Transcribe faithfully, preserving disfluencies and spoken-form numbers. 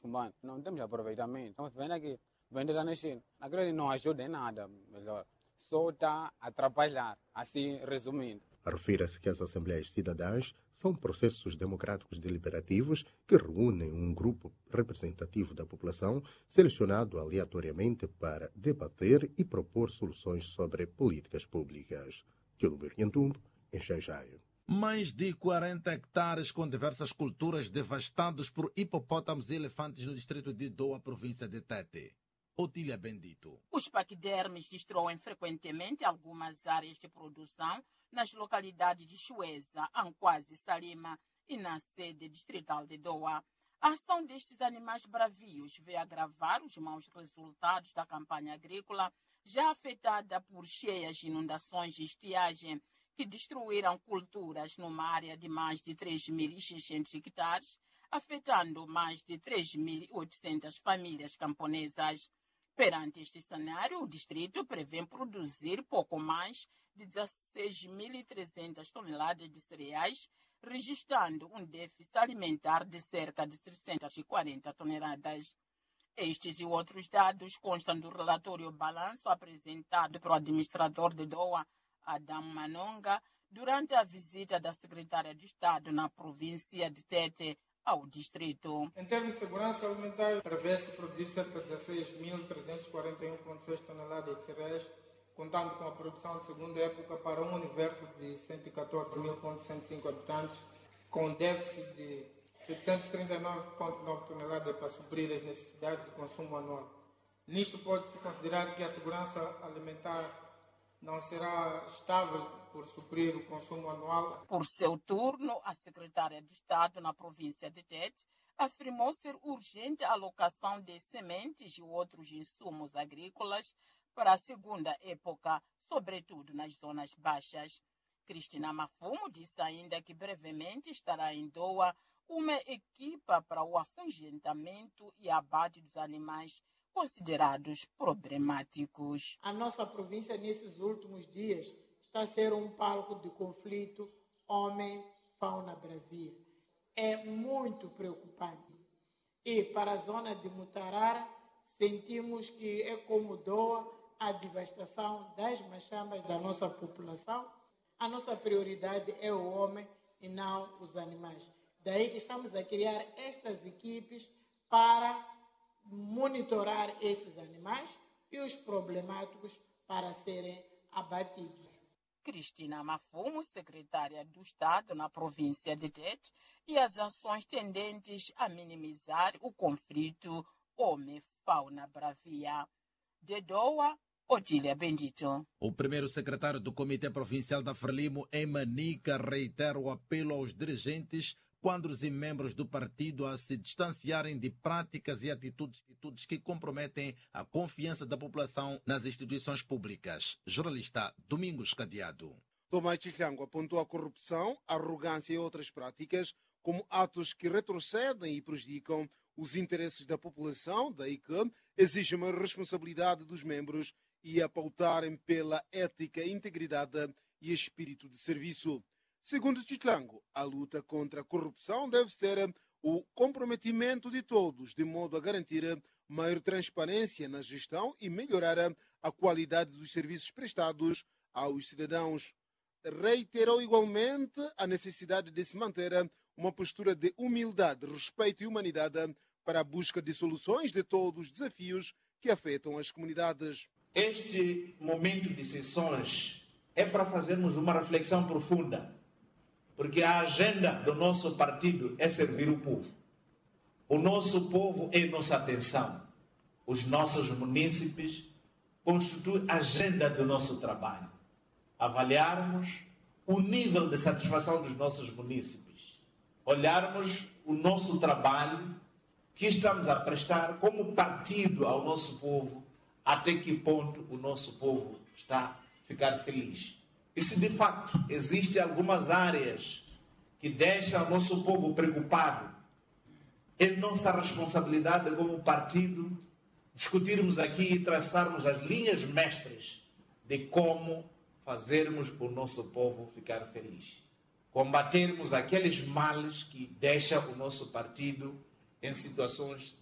descombate, não temos aproveitamento. Então, se vem aqui, vender na China, aquilo não ajuda em nada, melhor. Só está a atrapalhar, assim resumindo. Refira-se que as Assembleias Cidadãs são processos democráticos deliberativos que reúnem um grupo representativo da população selecionado aleatoriamente para debater e propor soluções sobre políticas públicas. Gilberto Nhantumbo, em Xai-Xai. Mais de quarenta hectares com diversas culturas devastados por hipopótamos e elefantes no distrito de Doa, província de Tete. Otília Bendito. Os paquidermes destroem frequentemente algumas áreas de produção nas localidades de Chueza, Anquazi, Salima e na sede distrital de Doa. A ação destes animais bravios veio agravar os maus resultados da campanha agrícola, já afetada por cheias, inundações e estiagem, que destruíram culturas numa área de mais de três mil e seiscentos hectares, afetando mais de três mil e oitocentas famílias camponesas. Perante este cenário, o distrito prevê produzir pouco mais de dezesseis mil e trezentas toneladas de cereais, registrando um déficit alimentar de cerca de seiscentas e quarenta toneladas. Estes e outros dados constam do relatório balanço apresentado pelo administrador de Doa, Adam Manonga, durante a visita da secretária de Estado na província de Tete ao distrito. Em termos de segurança alimentar, prevê-se produzir cerca de dezesseis mil trezentas e quarenta e um vírgula seis toneladas de cereais, contando com a produção de segunda época para um universo de cento e catorze mil cento e cinco habitantes, com déficit de setecentas e trinta e nove vírgula nove toneladas para suprir as necessidades de consumo anual. Nisto pode-se considerar que a segurança alimentar não será estável por suprir o consumo anual. Por seu turno, a secretária de Estado na província de Tete afirmou ser urgente a alocação de sementes e outros insumos agrícolas para a segunda época, sobretudo nas zonas baixas. Cristina Mafumo disse ainda que brevemente estará em Doa uma equipa para o afugentamento e abate dos animais considerados problemáticos. A nossa província, nesses últimos dias, está a ser um palco de conflito homem-fauna bravia. É muito preocupante. E para a zona de Mutarara, sentimos que é como Doa a devastação das machamas da nossa população. A nossa prioridade é o homem e não os animais. Daí que estamos a criar estas equipes para monitorar esses animais e os problemáticos para serem abatidos. Cristina Mafumo, secretária do Estado na província de Tete, e as ações tendentes a minimizar o conflito homem-fauna bravia. De Doa, Otília Bendito. O primeiro secretário do Comitê Provincial da Frelimo, em Manica, reitera o apelo aos dirigentes, quadros e membros do partido a se distanciarem de práticas e atitudes, atitudes que comprometem a confiança da população nas instituições públicas. Jornalista Domingos Cadeado. Tomás Chichango apontou a corrupção, a arrogância e outras práticas como atos que retrocedem e prejudicam os interesses da população, daí que exige uma responsabilidade dos membros e a pautarem pela ética, integridade e espírito de serviço. Segundo Chichango, a luta contra a corrupção deve ser o comprometimento de todos, de modo a garantir maior transparência na gestão e melhorar a qualidade dos serviços prestados aos cidadãos. Reiterou igualmente a necessidade de se manter uma postura de humildade, respeito e humanidade para a busca de soluções de todos os desafios que afetam as comunidades. Este momento de sessões é para fazermos uma reflexão profunda, porque a agenda do nosso partido é servir o povo. O nosso povo é nossa atenção. Os nossos munícipes constituem a agenda do nosso trabalho. Avaliarmos o nível de satisfação dos nossos munícipes. Olharmos o nosso trabalho que estamos a prestar como partido ao nosso povo, até que ponto o nosso povo está a ficar feliz. E se de facto existem algumas áreas que deixam o nosso povo preocupado, é nossa responsabilidade como partido discutirmos aqui e traçarmos as linhas mestras de como fazermos o nosso povo ficar feliz. Combatermos aqueles males que deixam o nosso partido em situações